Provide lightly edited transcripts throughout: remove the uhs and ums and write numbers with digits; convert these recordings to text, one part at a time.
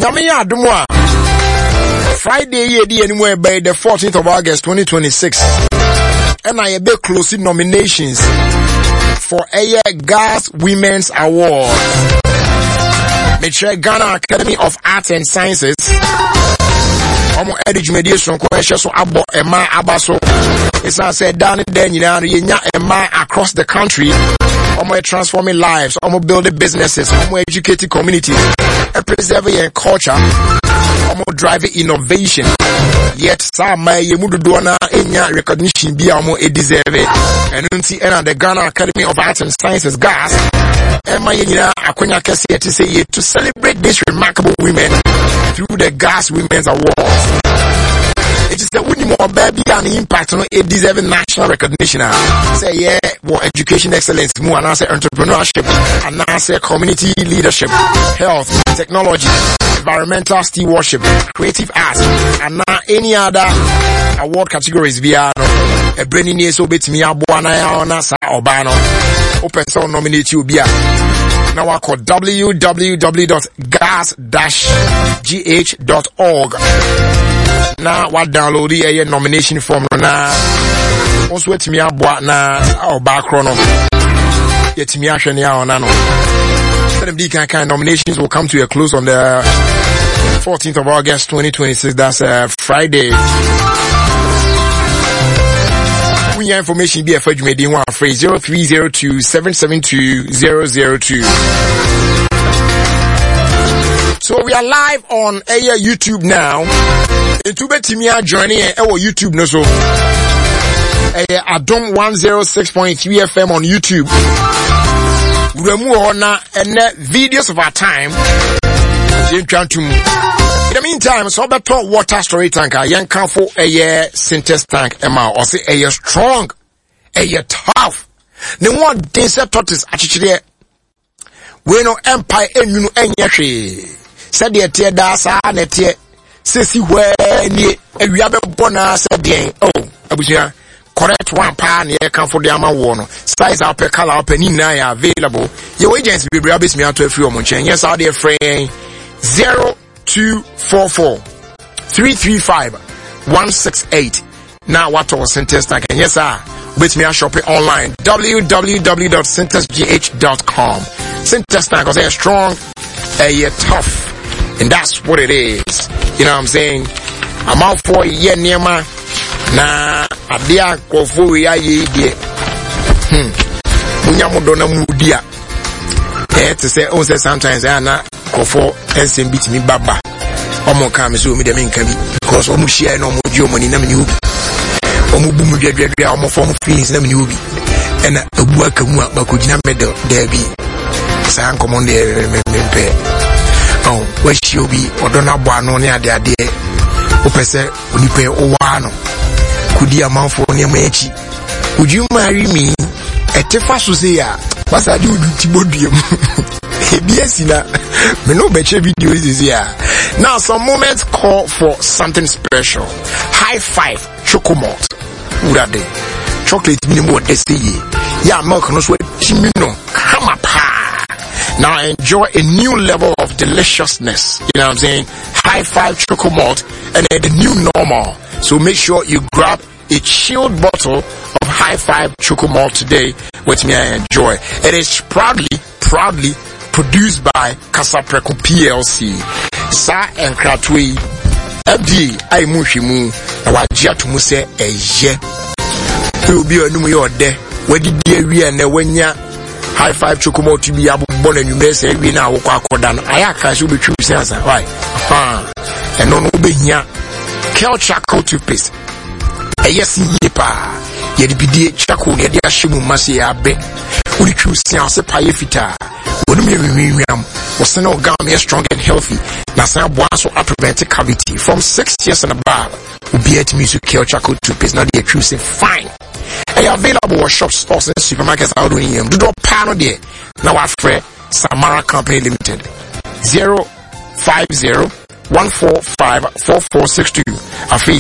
Nyamiya Adumwa. Friday ye di anywhere by the 14th of August 2026. And I be closing nominations for a Gas Women's Award. Metre Ghana Academy of Arts and Sciences. Omo edge mediation question so abo ema abaso. It's I said down there yenya ema across the country. Omo transforming lives, omo building businesses, omo educating communities, preserving culture, omo driving innovation. Yet some may mudu doana enya recognition be omo e deserve it. And unti ena the Ghana Academy of Arts and Sciences gas. Ema yenya akonya kese to say to celebrate these remarkable women through the Gas Women's Awards. It is the winning more baby and impact on a deserving national recognition. Say yeah, more education excellence, more and answer entrepreneurship, and answer community leadership, health, technology, environmental stewardship, creative arts, and now any other award categories via a branding year so bit me abuana ona sa obano. Open sound nominate you via. Now I call www.gas-gh.org. Now what download the nomination form na. Also let me abwa na our background. Yet me actually on no. Kind nominations will come to a close on the 14th of August 2026. That's Friday. We have information be a fudge made in one phrase 0302 772 002. So we are live on YouTube now. Into Betimia joining our YouTube no so. Adom 106.3 FM on YouTube. And videos of our time. In the meantime, so better water storage tanker, young can for a synthesis tank, Emma, or say a strong, a tough. The one desert tortoise actually, we no empire and you know any said the tear dasa and a tear, sissy where and we have a bonus again. Oh, Abuja. Correct one pan here come for the ama one. Size up a color up and in available. Your agents will be rabbits me out to a few months. Yes, out there frame 0244 335 168. Now what was sentence tank? Yes, sir. With me, I shop it online. www.syntesgh.com. Sentence tank was a strong, a tough. And that's what it is. You know what I'm saying? I'm out for a year near my na adia kofu ya yedie munyamodona mudia to say on say sometimes na kofu ensem bit me baba omo ka me so me de me nka bi because omo share no omo di omo ni na me ubi omo bu mu dwadwadwa omo form feelings na me ubi ena abu aka mu akogina medal there bi say ankomo de me pe oh we shi obi odona bo ano ne ade ade opese onipe owano could you amount for near mechi? Would you marry me? At the first say ya. What's I do Tibodium? Yes, me no better video is here. Now some moments call for something special. High five, Chocomalt. What are they? Chocolate minimum they say. Yeah, milk no sweat. Come up. Now enjoy a new level of deliciousness. You know what I'm saying? High five Chocomalt and the new normal. So make sure you grab a chilled bottle of High Five Chocomalt today with me and enjoy. It is proudly produced by Casapreco PLC. Sa and Kratwe FD Aimushimu Nawajia to Muse Eje. You will be a new year there. Where did we and when ya High Five Chocomalt to be able born and you may say we now walk down. I should be true sense. Right? And no be here. Kel charcoal toothpaste. Yes, yepa. Yedibidi charcoal yedi ashimu masi abe. Uri chusi anse paye fita. Wonumi was no gum strong and healthy. Nasa so prevent cavity from 6 years and above. Ubi at me to Kel charcoal toothpaste. Now they choosing fine. They are available at shops, stores, and supermarkets out in them. Do not panel there. Now I fret Samara Company Limited 050-145-4462. After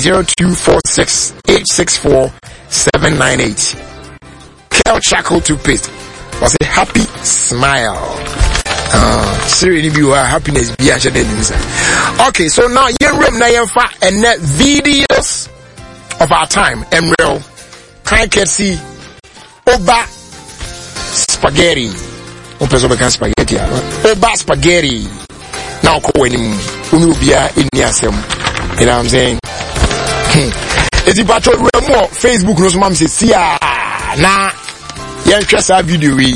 0246-864-798. Kel charcoal toothpaste was a happy smile. Seriously, happiness be actually. Okay, so now you room na and net videos of our time and real. Can see Oba spaghetti. Oba spaghetti. Now call him Unubia in Yasem. You know what I'm saying? It's about to more Facebook knows mom says, see nah yeah trust our video we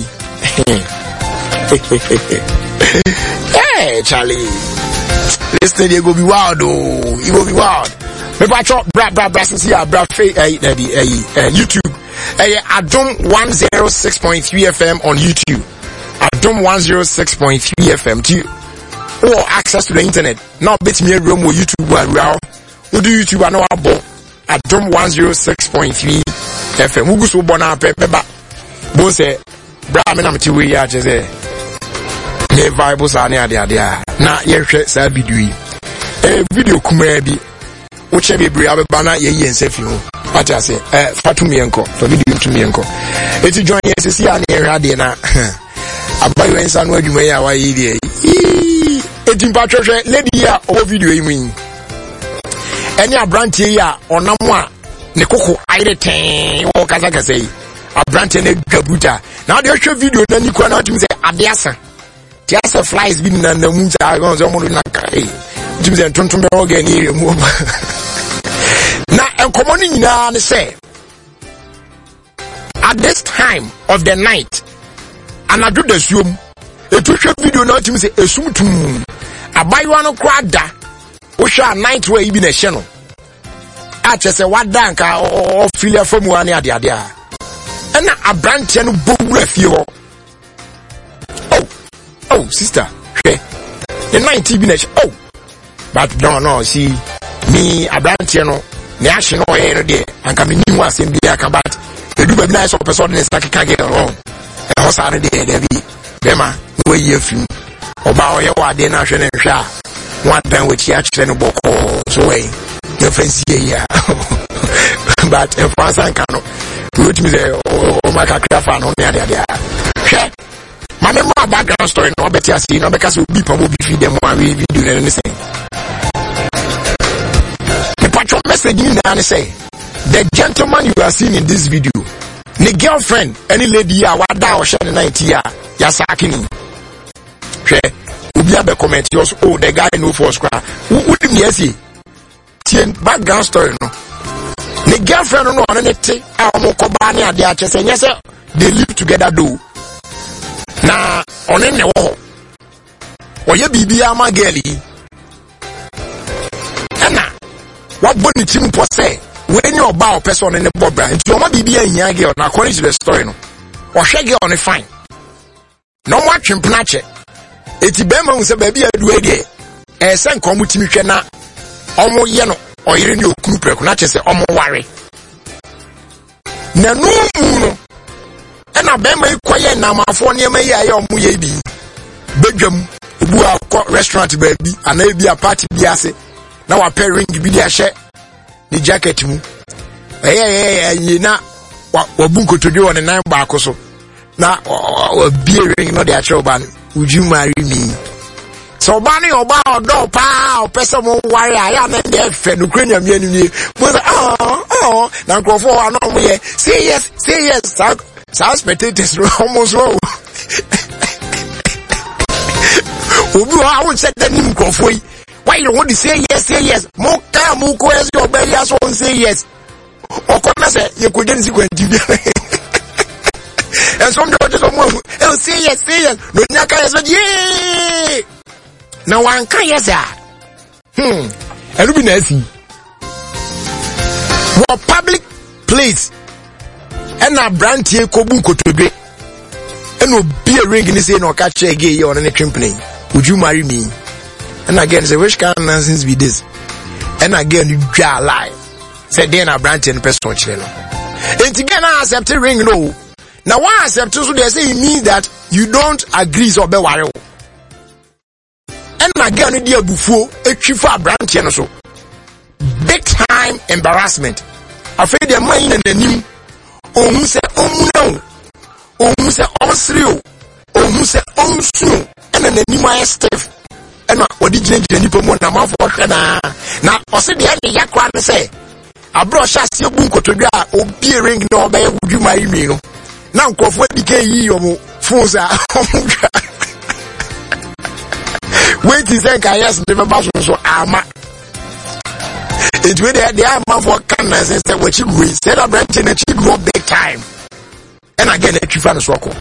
hey Charlie listen they go be wild oh it will be wild maybe I chop bra see bra YouTube Adom 106.3 FM on YouTube Adom 106.3 FM to or access to the internet now bet me a room with YouTube and real who do YouTube and our Adom 106.3 FM. Who goes to Bonaparte? Both say, Brahmin, I'm to we are just a Bibles are near there. Now, yes, I'll be doing a video. Kumebi, which be brave banner, ye and safe you. What I say, Fatumianko, for video to me uncle. It's a joint, yes, see, I'm near Radina. I buy you and son where you may have a idea. It's in Patricia, lady, or video you mean. Any a branch here or no more. Nekoko aire ten o kaza say a branch ne gabuta now the show video na ni kwa na tumi say adeasa tiasa flies bi na na mu za go so mo na kai tumi say tonton be oga ni mu na enkomo ni nyina ne say at this time of the night anadu da suom etu show video na tumi say esumtum abayiwa no kwa da wo hwa night way bi na hye no achese wadanka o filia famu ani ade a na abrantia no bowura fie ho oh sister hwe the 90 bi na oh but no see me abrantia no ne ahye no ye no de anka me nimu asem bi aka but edu ba bi na so person ne start ka get wrong e ho sa ne de bi bema no ye film oba o ye wade na hwe ne hwe a wadan we chi achire no boko so we your friends here but if once I can root me there oh my craft no there my memory background story no better see no because we people will be feed them one video anything the patrol message in there say the gentleman you are seeing in this video the girlfriend any lady here what that or share the night here ya sacking we be comment yours oh the guy no for scrap who did me see background story no the girlfriend no on anything amokoba ni ade ache say yes they live together do na on ne wo oye bibia ama girl na what boni tim po say when you oba o person ne bobra nti o ma bibia nya girl na according to the story no o hwe girl on fine no mo atwempna che eti be ma hu se ba bia du ade e se nko mutimi hwe na omo ye no oyire ni okunu preku na chese omo ware na no na be ma ikoye na mafo ne ma ye aye omo ye bi bedwam obu akọ restaurant ba bi ana bi a party bi ase na wa pairing bi dia hye ni jacket mu ye na wa bunkotobi won nan ba akoso na wa beering no dia choban would you marry me so bani oba odo pa opese mo ware aya na de fe no krenya mi ani na nkrofo wa no mo ye say yes sa spectators almost low obi wa won say that nkrofo yi why you want to say yes mo ka mo ko yes your belly as one say yes o ko na say you could didn't see kwanti bi and some just mo say yes no nyaka yes yeah now one can yes and be nice what public place and a brand here kobu kotogbe and will be a ring in the say no catch a gay on any trampoline would you marry me and again say which kind of nonsense be this and again you draw lie say then a brand and person channel and again I accept a ring no now one accept so they say it means that you don't agree so be worry and again the abufuo etwifa branch no so big time embarrassment afei the man na nanim ohun se omuno ohun se onsrio ohun se onsu and n'anima stiff ɛna ɔde gyina nipa mu na manfo hwɛ na ɔse deɛ ne yakra ne sɛ abro sha se bu nkotodwa a obi ring na ɔbɛyɛ would you marry me no na nkɔfo dike yi ɔmo phones a ɔmo wait is say yes never pass so ama it way they are man for kindness and say what you raise said a branch and she grow big time and again a chief and so ko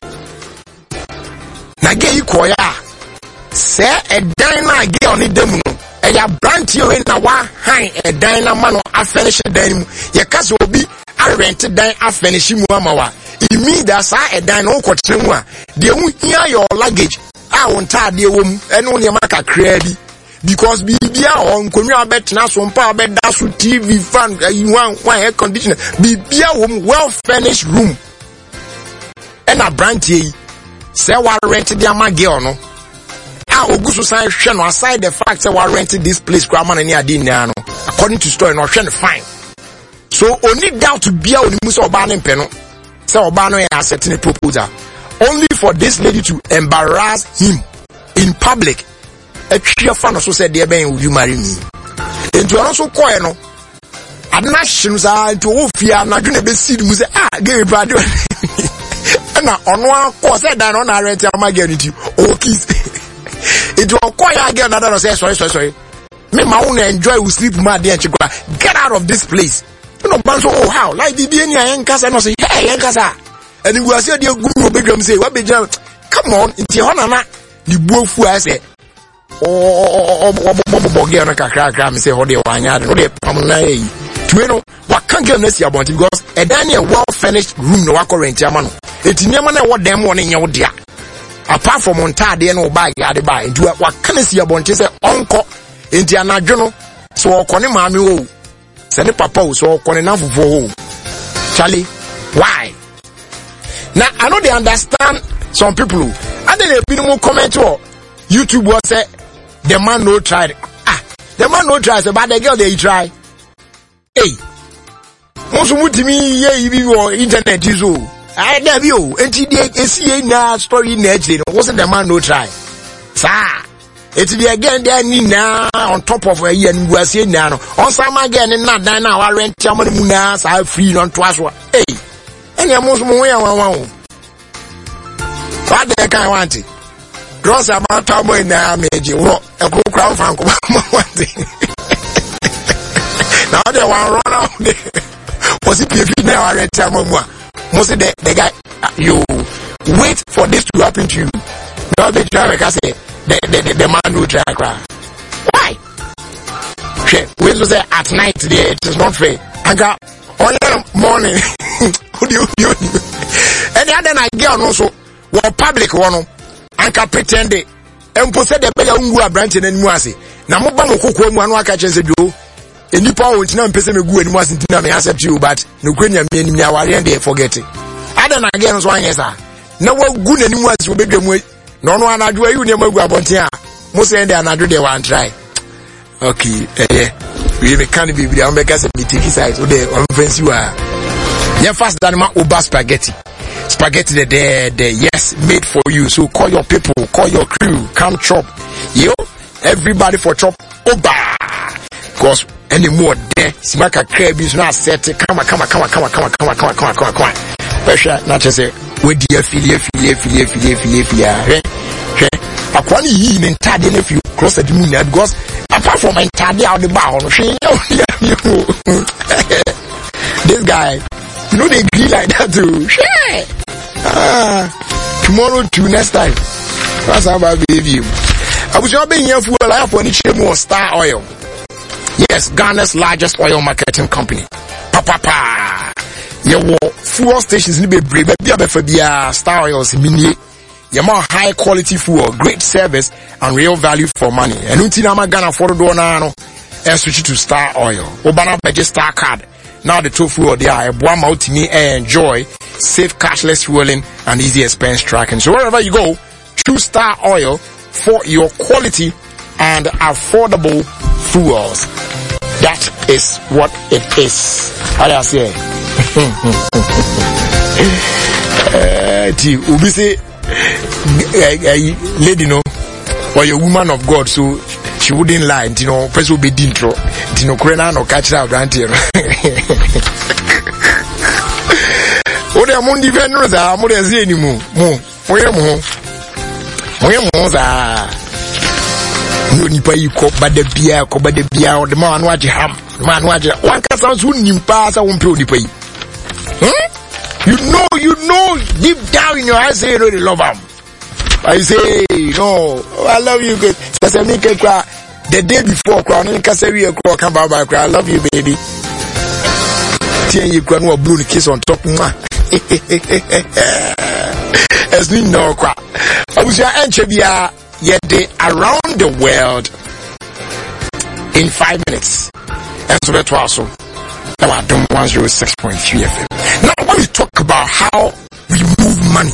na get you koya say a dina get on it dem no e ya branch you in na wa han a dina man o finish dan mu ye kase obi a rent dan a finish mu amawa it mean that say a dina o kotre mu a de hu hia your luggage a won tade wo mu eno ne maka kredi because bibia on konwa betna so mpa obeda so TV fan one air conditioner bibia wo well furnished room and a branch yi say wa rent the ama girl no a oguso san hwe no aside the fact say wa rent this place grandma na ni ade nya no according to story no hwe no fine so only doubt to bia oni mu say oba ne mpe no say oba no ya accepting a proposal only for this lady to embarrass him in public. A clear fan also said, dear Ben, will you marry me? And to also call no. And nations are to Ophia, not going to be seen, say, give it bad. And on one course, I don't know, I rent my guarantee. Oh, kiss. It will call again, another say, sorry. Me, my own enjoy will sleep mad there. Get out of this place. You know, Banso, oh, how? Like the DNA and Casa, and I say, hey, Yankasa. And he was here, dear Guru Begum say, what be jam? Come on, it's your honor. The wolf who I say, oh, Bogiana Kakra, say, oh, dear, one yard, oh, dear, Pamela. To what can't get this about it because a Daniel well finished room, no current Yamano. It's never what them one in your dear. Apart from Montade, no bag, yard by, do what can I see about it? Say, uncle, Indiana Journal, so Conimami, send a papa, so Coninafu for Charlie, why? Now, I know they understand some people. And then a bit more comment to YouTube was say, the man no tried. The man no tries, but the girl they try. Hey, most of me, yeah, you internet is all. I never you. And see na story next. Wasn't the man no try? Sir, it's the again there now on top of a year and we are saying now. On some again and not now. I rent Chamber Munas. I free on twice. Hey. And you're most more one. What the heck I want it? Cross about Tomo in the army, a cool crown from one thing. Now they want run out there. Was it if now I read Tamoma? Most of the guy, you wait for this to happen to you. Now the driver can say, the man will try cry. Why? We will say at night today, it is not fair. I got all morning. Who do you? And the other night, girl also, well, public one, and can pretend it. And possess the better ungu branch and muasi. Now, Mobile Coco, one waka chance to do. And you power which none person go and wasn't to me accept you, but no Grenian meaning now, I didn't forget it. I don't again as one, yes, sir. No one good and was will be them with. No one I do you never go about here. Most end and I do the one try. Okay, we can't be the Americans and take his side, so they offense you are. Yeah, fast than my Oba spaghetti. Spaghetti the yes, made for you. So call your people, call your crew, come chop. Yo, everybody for chop Oba. Cause anymore there, Smaka crab is not set. Come on. Pressure, not just say, where do you feel? I can't eat in Taddy if you cross the moon because apart from my Taddy out the bar, this guy, you know they agree like that too. Tomorrow to next time. That's how I believe you. I was being here for a life when it's more Star Oil. Yes, Ghana's largest oil marketing company. Papa. Your fuel stations need to be brave. Star Oils mini. Your more high quality fuel, great service, and real value for money. And until I'm gonna follow the and switch to Star Oil. Obana Beje Star Card. Now the two fuel they are one out to me and enjoy safe cashless fueling and easy expense tracking. So wherever you go, choose Star Oil for your quality and affordable fuels. That is what it is. How do I say? Ubi say, lady no, or a woman of God, so she wouldn't lie. You know, person will be dintro. You know, Krena no catch out right here. Oh, they are more defenders. I'm more than any more. No nipa yi ko ba de bia or the man waje ham man waje one ka sounds who nimpa sa won pe nipa yi. You know deep down in your heart say you know they love him. I say no, I love you good. Say me ke kwa the day before kwa no ka say we kwa kan ba ba kwa I love you baby. Tie you kwa no blue kiss on top ma. As we know kwa. Abusia enche bia yet around the world in 5 minutes. And so that's also our Dom 106.3 FM. Now when we talk about how we move money,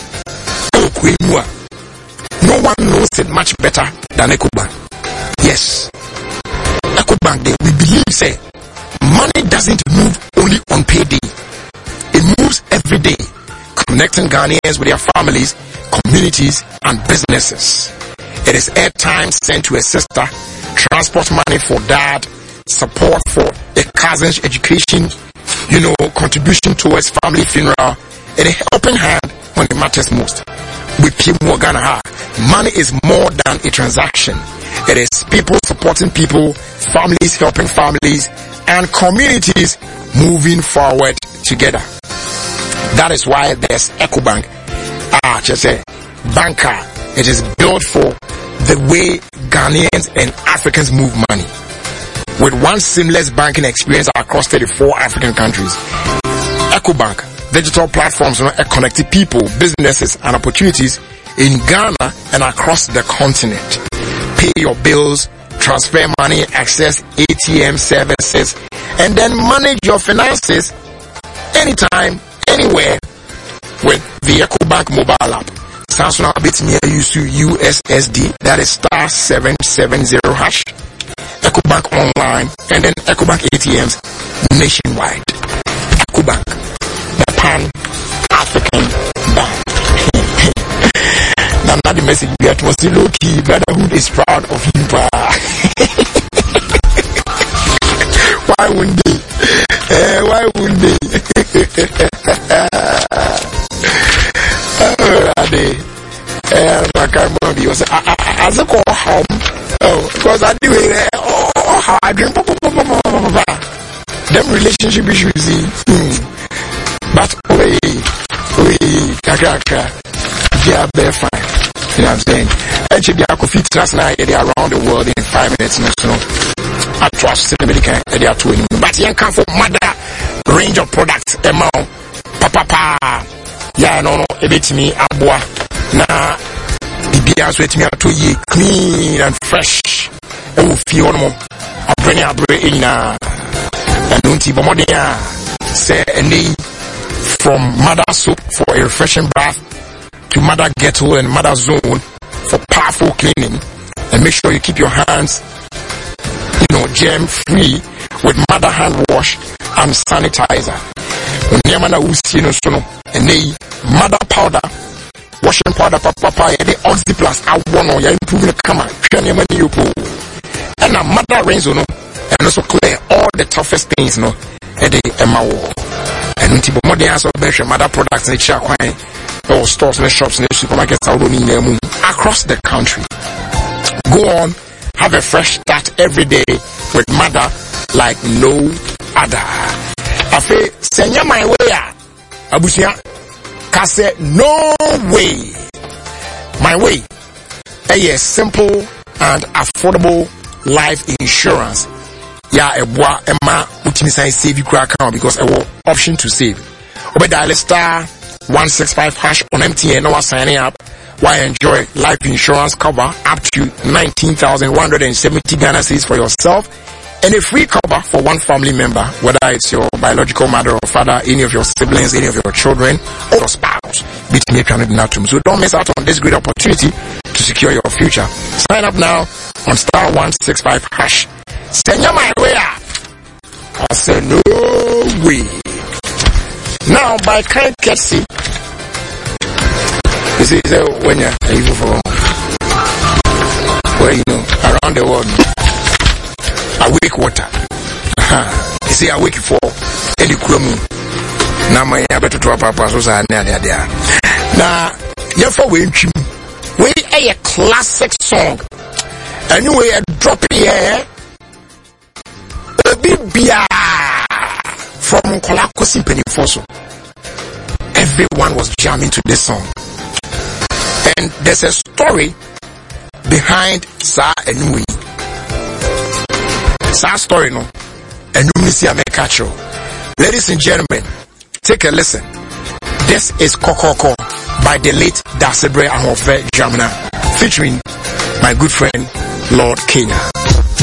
no one knows it much better than EcoBank. Yes, EcoBank, we believe say money doesn't move only on payday. It moves every day, connecting Ghanaians with their families, communities and businesses. It is airtime sent to a sister, transport money for dad, support for a cousin's education, contribution towards family funeral, and a helping hand when it matters most. With people Ghana, money is more than a transaction. It is people supporting people, families helping families, and communities moving forward together. That is why there's EcoBank. Just a banker. It is built for the way Ghanaians and Africans move money. With one seamless banking experience across 34 African countries. EcoBank, digital platforms connecting people, businesses and opportunities in Ghana and across the continent. Pay your bills, transfer money, access ATM services, and then manage your finances anytime, anywhere with the EcoBank mobile app. Sounds now a bit near USSD, that is *770#. EcoBank online and then EcoBank ATMs nationwide. EcoBank, the Pan-African Bank. Now, not the message we had was the low-key brotherhood is proud of you. Why wouldn't they? Why wouldn't they? I can't remember. As a call home, because I do it. How I drink. Them relationship issues. But yeah, they're fine. You know what I'm saying? Actually, I could fit last night. They're around the world in 5 minutes. I trust the American. They are doing. But you can't for mother range of products. Amount. Papa. Yeah, no, a bit me. Abua. Na. The with me to ye clean and fresh. Oh, feel more. I bring a break in. And don't see Bomodia. Say a name from Mother Soap for a refreshing bath to Mother Ghetto and Mother Zone for powerful cleaning. And make sure you keep your hands, germ free with Mother hand wash and sanitizer. And they Mother powder, washing powder, papa, the Oxy Plus, I want to improve the camera, and a Mother Rains, and also clear all the toughest things, at the Emma wall. And until more than answer Mother products in the Chakwai, or stores and shops and supermarkets across the country. Go on, have a fresh start every day with Mother like no other. I say, send you my way, Abusia. Kase, no way. My way. A simple and affordable life insurance. Yeah, a boy, Emma, utilise save you account because I will option to save. Over dial *165# on MTN or signing up. Why enjoy life insurance cover up to 19,170 Ghana cedis for yourself and a free cover for one family member, whether it's your biological mother or father, any of your siblings, any of your children, or your spouse. So don't miss out on this great opportunity to secure your future. Sign up now on *165#. Send you my way. I said no way. Now by kind courtesy, this is when you're evil for Well, you know, around the world, awake water. You see, awake for any krumu. Now my better drop up as I there. Now, therefore, we a classic song. Anyway, a drop here. A bibia from Kolakosi Penifoso. Everyone was jamming to this song. And there's a story behind Sa Enui. Sa story, no? Ladies and gentlemen, take a listen. This is Kokoko by the late Dasebre Ahofe Jamna, featuring my good friend Lord Kenya.